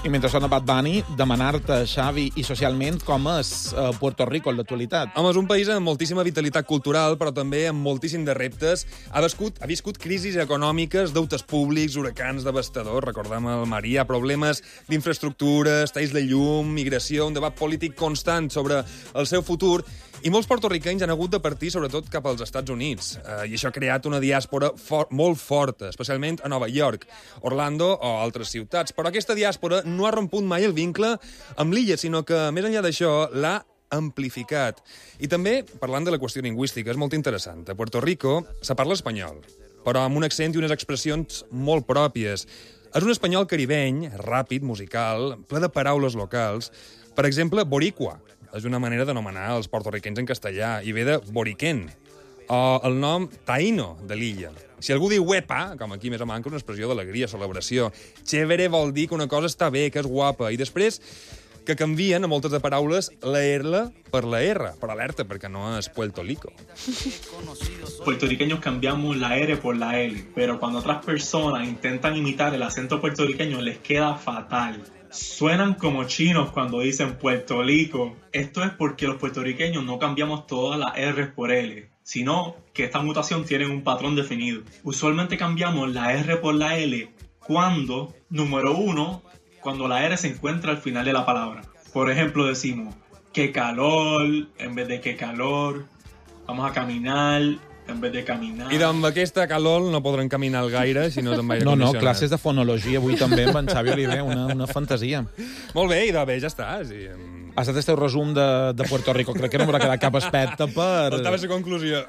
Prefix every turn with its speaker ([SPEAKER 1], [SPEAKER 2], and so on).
[SPEAKER 1] I mentre sona Bad Bunny, demanar-te, Xavi, i socialment, com és Puerto Rico en l'actualitat?
[SPEAKER 2] Home, és un país amb moltíssima vitalitat cultural, però també amb moltíssim de reptes. Ha viscut crisis econòmiques, deutes públics, huracans devastadors, recordem el Maria, problemes d'infraestructures, talls de llum, migració, un debat polític constant sobre el seu futur, i molts porto-riquenys han hagut de partir, sobretot, cap als Estats Units. I això ha creat una diàspora molt forta, especialment a Nova York, Orlando o altres ciutats. Però aquesta diàspora no ha romput mai el vincle amb l'illa, sinó que, més enllà d'això, l'ha amplificat. I també, parlant de la qüestió lingüística, és molt interessant. A Puerto Rico se parla espanyol, però amb un accent i unes expressions molt pròpies. És un espanyol caribeny, ràpid, musical, ple de paraules locals. Per exemple, boricua és una manera d'anomenar els porto-riquens en castellà, i ve de boriquén, o el nom taíno de l'illa. Si algú diu huepa, com aquí més o manca, una expressió d'alegria, celebració. Chévere vol dir que una cosa està bé, que és guapa, i després que canvien a moltes de paraules la R per la R, però alerta, perquè no és Puerto Rico.
[SPEAKER 3] Puertorriqueños cambiamos la R por la L, pero cuando otras personas intentan imitar el acento puertorriqueño les queda fatal. Suenan como chinos cuando dicen Puerto Rico. Esto es porque los puertorriqueños no cambiamos todas las R por L, sino que esta mutación tiene un patrón definido. Usualmente cambiamos la R por la L cuando, número 1, cuando la R se encuentra al final de la palabra. Por ejemplo, decimos, qué calor, en vez de qué calor. Vamos a caminar, en vez de caminar.
[SPEAKER 2] I amb aquesta calor no podran caminar gaire si no és amb aire condicionat.
[SPEAKER 1] No, classes de fonologia avui també amb en Xavi Oliver, una fantasia.
[SPEAKER 2] Molt bé, i de bé, ja està. Sí.
[SPEAKER 1] Ha estat el teu resum de Puerto Rico. Crec que no m'haurà quedat cap aspecte per...
[SPEAKER 2] Faltava la conclusió.